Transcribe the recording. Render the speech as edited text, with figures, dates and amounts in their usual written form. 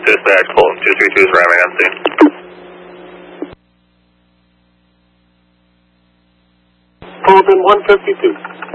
Dispatch, Fulton 232 is arriving on scene. Fulton 152.